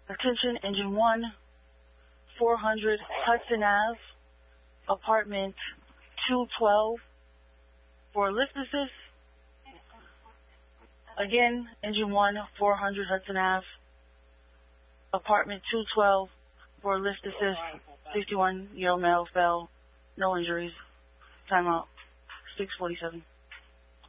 Attention, engine 1, 400 Hudson Ave, apartment 212 for lift assist. Again, engine 1, 400 Hudson Ave, apartment 212 for lift assist. 51-year-old male fell, no injuries. Time out. 6:47.